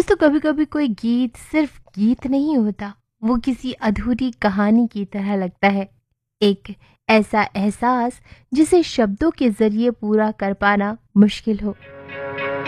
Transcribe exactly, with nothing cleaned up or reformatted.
दोस्तों, कभी कभी कोई गीत सिर्फ गीत नहीं होता, वो किसी अधूरी कहानी की तरह लगता है। एक ऐसा एहसास जिसे शब्दों के जरिए पूरा कर पाना मुश्किल हो।